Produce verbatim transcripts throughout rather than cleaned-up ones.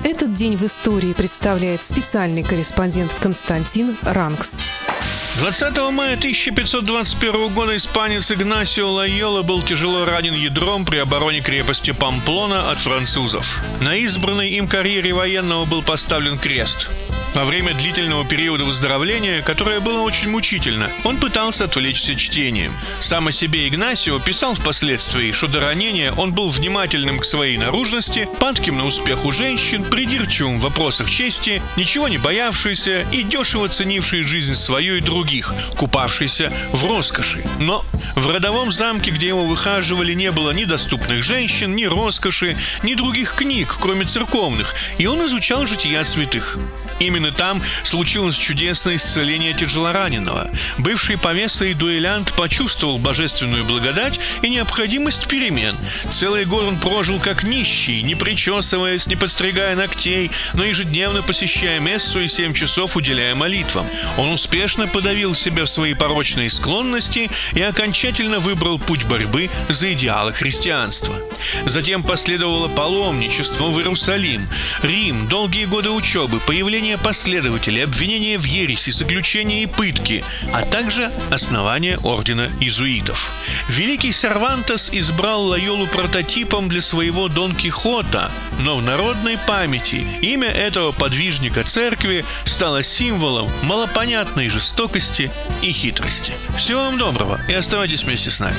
Этот день в истории представляет специальный корреспондент Константин Ранкс. двадцатого мая тысяча пятьсот двадцать первого года испанец Игнасио Лойола был тяжело ранен ядром при обороне крепости Памплона от французов. На избранной им карьере военного был поставлен крест. Во время длительного периода выздоровления, которое было очень мучительно, он пытался отвлечься чтением. Сам о себе Игнасио писал впоследствии, что до ранения он был внимательным к своей наружности, падким на успех у женщин, придирчивым в вопросах чести, ничего не боявшийся и дешево ценивший жизнь свою и других, купавшийся в роскоши. Но в родовом замке, где его выхаживали, не было ни доступных женщин, ни роскоши, ни других книг, кроме церковных, и он изучал жития святых. Именно там случилось чудесное исцеление тяжелораненого. Бывший повеса и дуэлянт почувствовал божественную благодать и необходимость перемен. Целый год он прожил как нищий, не причесываясь, не подстригая ногтей, но ежедневно посещая мессу и семь часов уделяя молитвам. Он успешно подавил себя в свои порочные склонности и окончательно выбрал путь борьбы за идеалы христианства. Затем последовало паломничество в Иерусалим, Рим, долгие годы учебы, появление последователей, обвинения в ереси, заключения и пытки, а также основание ордена иезуитов. Великий Сервантес избрал Лойолу прототипом для своего Дон Кихота, но в народной памяти имя этого подвижника церкви стало символом малопонятной жестокости и хитрости. Всего вам доброго и оставайтесь вместе с нами.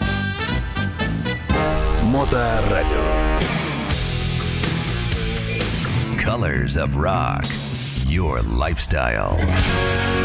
Моторадио. Colors of Rock. Your lifestyle.